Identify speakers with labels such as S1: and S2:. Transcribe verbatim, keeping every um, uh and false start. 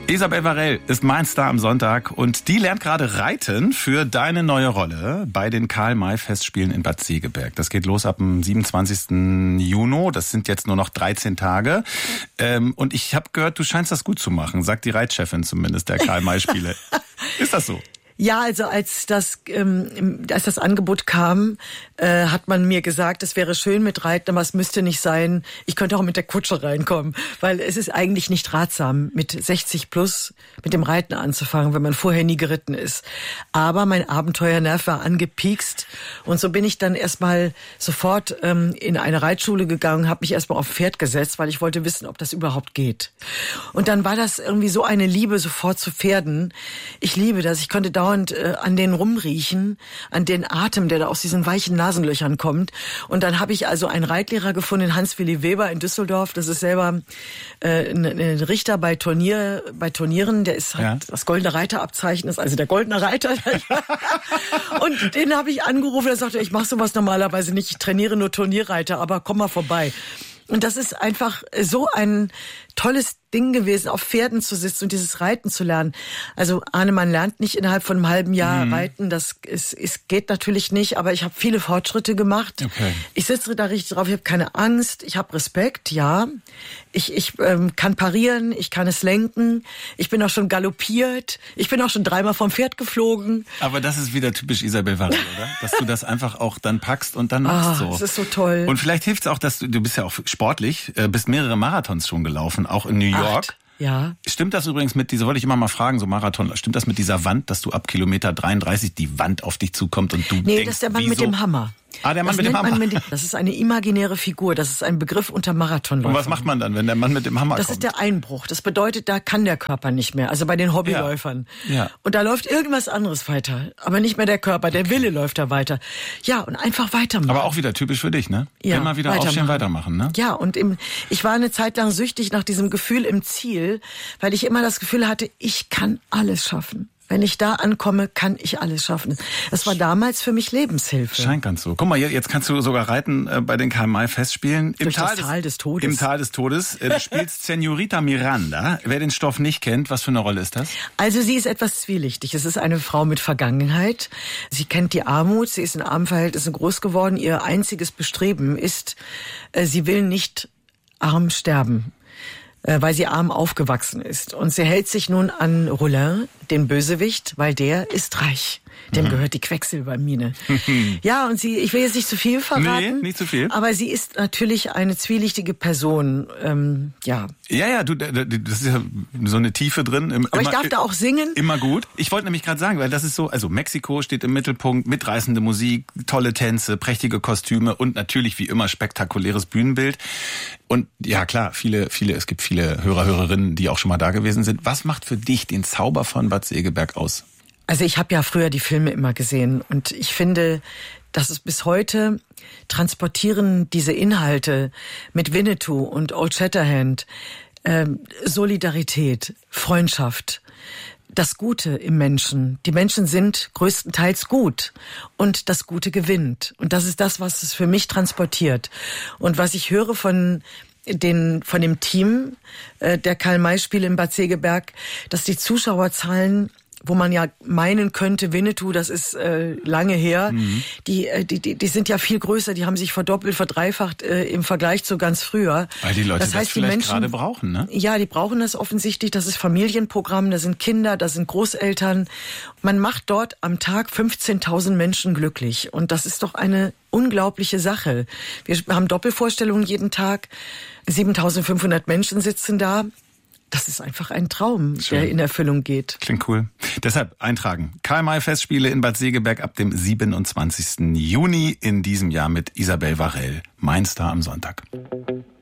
S1: Isabel Varell ist mein Star am Sonntag und die lernt gerade Reiten für deine neue Rolle bei den Karl-May-Festspielen in Bad Segeberg. Das geht los ab dem siebenundzwanzigsten Juni. Das sind jetzt nur noch dreizehn Tage. Ähm, und ich habe gehört, du scheinst das gut zu machen, sagt die Reitchefin zumindest der Karl-May-Spiele. Ist das so?
S2: Ja, also als das ähm, als das Angebot kam, äh, hat man mir gesagt, es wäre schön mit Reiten, aber es müsste nicht sein. Ich könnte auch mit der Kutsche reinkommen, weil es ist eigentlich nicht ratsam, mit sechzig plus mit dem Reiten anzufangen, wenn man vorher nie geritten ist. Aber mein Abenteuernerv war angepiekst und so bin ich dann erstmal sofort ähm, in eine Reitschule gegangen, habe mich erstmal auf Pferd gesetzt, weil ich wollte wissen, ob das überhaupt geht. Und dann war das irgendwie so eine Liebe sofort zu Pferden. Ich liebe das. Ich konnte dauernd und äh, an den rumriechen, an den Atem, der da aus diesen weichen Nasenlöchern kommt. Und dann habe ich also einen Reitlehrer gefunden, Hans-Willi Weber in Düsseldorf. Das ist selber äh, ein, ein Richter bei Turnier, bei Turnieren. Der ist halt ja. das goldene Reiterabzeichen, ist also der goldene Reiter. Und den habe ich angerufen. Er sagte, ich mache sowas normalerweise nicht. Ich trainiere nur Turnierreiter, aber komm mal vorbei. Und das ist einfach so ein tolles Ding gewesen, auf Pferden zu sitzen und dieses Reiten zu lernen. Also Arne, man lernt nicht innerhalb von einem halben Jahr mhm. reiten, das ist, ist, geht natürlich nicht, aber ich habe viele Fortschritte gemacht. Okay. Ich sitze da richtig drauf, ich habe keine Angst, ich habe Respekt, ja. Ich, ich ähm, kann parieren, ich kann es lenken, ich bin auch schon galoppiert, ich bin auch schon dreimal vom Pferd geflogen.
S1: Aber das ist wieder typisch Isabel Varell, oder? Dass du das einfach auch dann packst und dann machst
S2: oh,
S1: so.
S2: Das ist so toll.
S1: Und vielleicht hilft es auch, dass du, du bist ja auch sportlich, äh, bist mehrere Marathons schon gelaufen, auch in New York.
S2: Acht. Ja.
S1: Stimmt das übrigens mit dieser, wollte ich immer mal fragen, so Marathon, stimmt das mit dieser Wand, dass du ab Kilometer dreiunddreißig die Wand auf dich zukommt und du nee, denkst,
S2: Nee, das ist der Mann
S1: wieso?
S2: mit dem Hammer.
S1: Ah, der Mann
S2: das
S1: mit dem Hammer.
S2: Mit dem, das ist eine imaginäre Figur, das ist ein Begriff unter Marathonläufern.
S1: Und was macht man dann, wenn der Mann mit dem Hammer
S2: das
S1: kommt?
S2: Das ist der Einbruch. Das bedeutet, da kann der Körper nicht mehr. Also bei den Hobbyläufern.
S1: Ja. Ja.
S2: Und da läuft irgendwas anderes weiter. Aber nicht mehr der Körper. Der okay. Wille läuft da weiter. Ja, und einfach weitermachen.
S1: Aber auch wieder typisch für dich, ne?
S2: Ja,
S1: immer wieder
S2: weitermachen.
S1: aufstehen, weitermachen, ne?
S2: Ja, und im, ich war eine Zeit lang süchtig nach diesem Gefühl im Ziel, weil ich immer das Gefühl hatte, ich kann alles schaffen. Wenn ich da ankomme, kann ich alles schaffen. Das war damals für mich Lebenshilfe.
S1: Scheint ganz so. Guck mal, jetzt kannst du sogar reiten äh, bei den Karl-May-Festspielen. Im
S2: Durch
S1: Tal
S2: das Tal des, des Todes.
S1: Im Tal des Todes. Äh, du spielst Senorita Miranda. Wer den Stoff nicht kennt, was für eine Rolle ist das?
S2: Also sie ist etwas zwielichtig. Es ist eine Frau mit Vergangenheit. Sie kennt die Armut. Sie ist in armen Verhältnissen groß geworden. Ihr einziges Bestreben ist, äh, sie will nicht arm sterben, weil sie arm aufgewachsen ist. Und sie hält sich nun an Rollin, den Bösewicht, weil der ist reich. Dem mhm. gehört die Quecksilbermine. Ja, und sie, ich will jetzt nicht zu viel verraten.
S1: Nee, nicht zu viel.
S2: Aber sie ist natürlich eine zwielichtige Person, ähm, ja.
S1: Ja, ja, du, das ist ja so eine Tiefe drin. Im,
S2: aber
S1: immer,
S2: ich darf da auch singen.
S1: Immer gut. Ich wollte nämlich gerade sagen, weil das ist so, also Mexiko steht im Mittelpunkt, mitreißende Musik, tolle Tänze, prächtige Kostüme und natürlich wie immer spektakuläres Bühnenbild. Und ja, klar, viele, viele, es gibt viele Hörer, Hörerinnen, die auch schon mal da gewesen sind. Was macht für dich den Zauber von Bad Segeberg aus?
S2: Also ich habe ja früher die Filme immer gesehen und ich finde, dass es bis heute transportieren diese Inhalte mit Winnetou und Old Shatterhand, äh, Solidarität, Freundschaft, das Gute im Menschen. Die Menschen sind größtenteils gut und das Gute gewinnt. Und das ist das, was es für mich transportiert. Und was ich höre von den von dem Team äh, der Karl-May-Spiele in Bad Segeberg, dass die Zuschauerzahlen, wo man ja meinen könnte, Winnetou, das ist äh, lange her, mhm. die, äh, die, die, die sind ja viel größer, die haben sich verdoppelt, verdreifacht äh, im Vergleich zu ganz früher.
S1: Weil die Leute das, heißt, das vielleicht die Menschen, gerade brauchen, ne?
S2: Ja, die brauchen das offensichtlich, das ist Familienprogramm, da sind Kinder, da sind Großeltern. Man macht dort am Tag fünfzehntausend Menschen glücklich und das ist doch eine unglaubliche Sache. Wir haben Doppelvorstellungen jeden Tag, siebentausendfünfhundert Menschen sitzen da. Das ist einfach ein Traum, Schön. Der in Erfüllung geht.
S1: Klingt cool. Deshalb eintragen. Karl-May-Festspiele in Bad Segeberg ab dem siebenundzwanzigsten Juni in diesem Jahr mit Isabel Varell. Mein Star am Sonntag.